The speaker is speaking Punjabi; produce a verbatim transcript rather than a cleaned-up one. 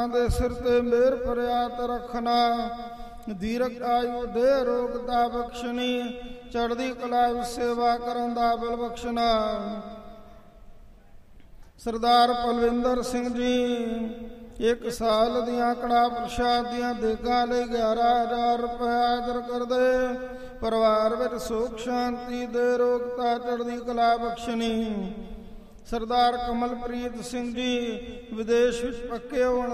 ਦੇ ਸਿਰ ਤੇ ਮਿਹਰ ਭਰਿਆਤ ਰੱਖਣਾ, ਦੀਰਘ ਆਯੂ ਦੇ ਰੋਗਤਾ ਬਖਸ਼ਣੀ, ਚੜ੍ਹਦੀ ਕਲਾ ਵਿੱਚ ਸੇਵਾ ਕਰਨ ਦਾ ਬਲ ਬਖਸ਼ਣਾ। ਸਰਦਾਰ ਪਲਵਿੰਦਰ ਸਿੰਘ ਜੀ ਇੱਕ ਸਾਲ ਦੀਆਂ ਕੜਾ ਪ੍ਰਸ਼ਾਦ ਦੀਆਂ ਦੇਗਾਂ ਲਈ ਗਿਆਰਾਂ ਹਜ਼ਾਰ ਰੁਪਏ ਹਾਜ਼ਰ ਕਰਦੇ। ਪਰਿਵਾਰ ਵਿੱਚ ਸੁਖ ਸ਼ਾਂਤੀ ਦੇ ਰੋਗਤਾ ਚੜ੍ਹਦੀ ਕਲਾ ਬਖਸ਼ਣੀ। ਸਰਦਾਰ ਕਮਲਪ੍ਰੀਤ ਸਿੰਘ ਜੀ ਵਿਦੇਸ਼ ਵਿੱਚ ਪੱਕੇ ਹੋਣ